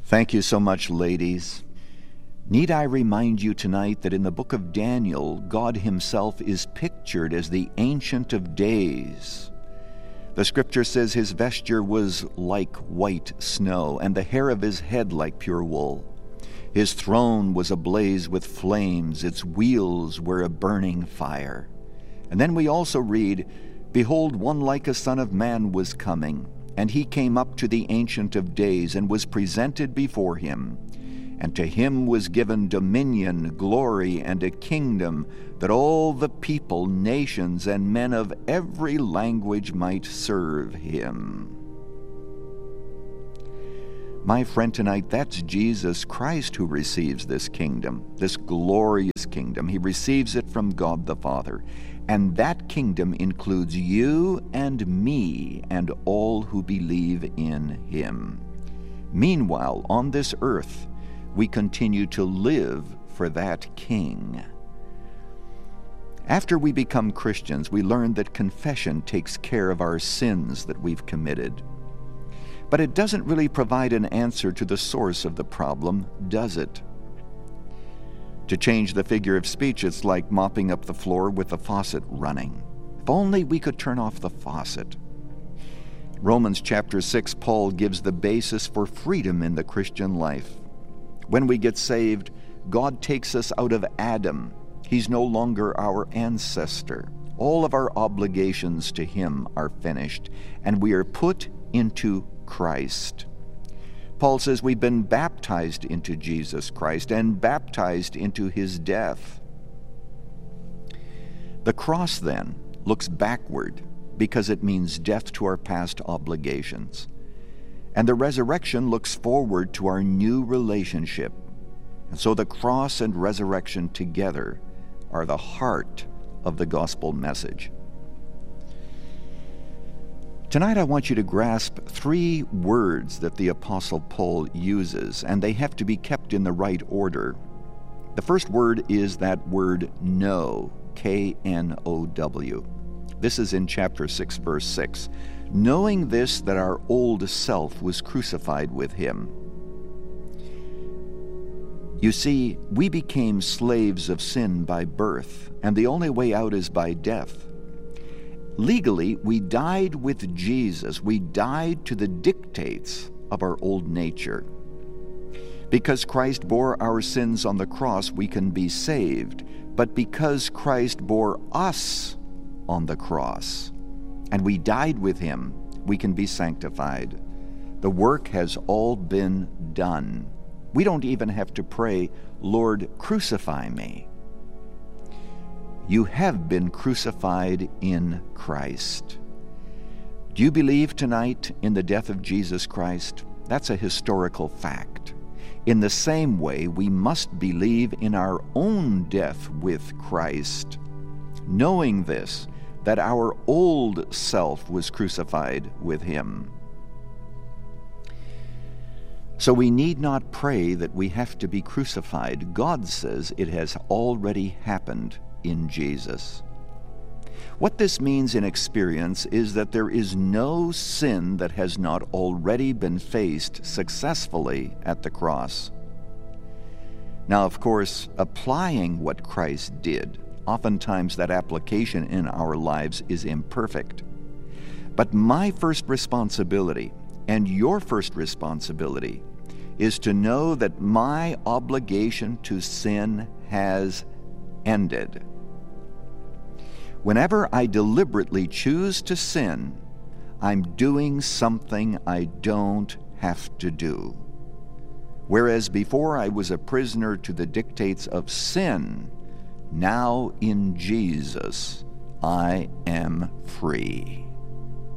Thank you so much, ladies. Need I remind you tonight that in the book of Daniel, God himself is pictured as the Ancient of Days. The scripture says his vesture was like white snow, and the hair of his head like pure wool. His throne was ablaze with flames, its wheels were a burning fire. And then we also read, "Behold, one like a son of man was coming, and he came up to the Ancient of Days, and was presented before him. And to him was given dominion, glory, and a kingdom, that all the people, nations, and men of every language might serve him." My friend, tonight, that's Jesus Christ who receives this kingdom, this glorious kingdom. He receives it from God the Father. And that kingdom includes you and me and all who believe in him. Meanwhile, on this earth, we continue to live for that king. After we become Christians, we learn that confession takes care of our sins that we've committed. But it doesn't really provide an answer to the source of the problem, does it? To change the figure of speech, it's like mopping up the floor with the faucet running. If only we could turn off the faucet. Romans chapter 6, Paul gives the basis for freedom in the Christian life. When we get saved, God takes us out of Adam. He's no longer our ancestor. All of our obligations to him are finished, and we are put into Christ. Paul says we've been baptized into Jesus Christ and baptized into his death. The cross, then, looks backward because it means death to our past obligations. And the resurrection looks forward to our new relationship. And so the cross and resurrection together are the heart of the gospel message. Tonight I want you to grasp three words that the Apostle Paul uses, and they have to be kept in the right order. The first word is that word know, K-N-O-W. This is in chapter 6, verse 6. Knowing this, that our old self was crucified with him. You see, we became slaves of sin by birth, and the only way out is by death. Legally, we died with Jesus. We died to the dictates of our old nature. Because Christ bore our sins on the cross, we can be saved. But because Christ bore us on the cross, and we died with him, we can be sanctified. The work has all been done. We don't even have to pray, "Lord, crucify me." You have been crucified in Christ. Do you believe tonight in the death of Jesus Christ? That's a historical fact. In the same way, we must believe in our own death with Christ, knowing this, that our old self was crucified with him. So we need not pray that we have to be crucified. God says it has already happened in Jesus. What this means in experience is that there is no sin that has not already been faced successfully at the cross. Now, of course, applying what Christ did, oftentimes that application in our lives is imperfect. But my first responsibility and your first responsibility is to know that my obligation to sin has ended. Whenever I deliberately choose to sin, I'm doing something I don't have to do. Whereas before I was a prisoner to the dictates of sin, now in Jesus I am free.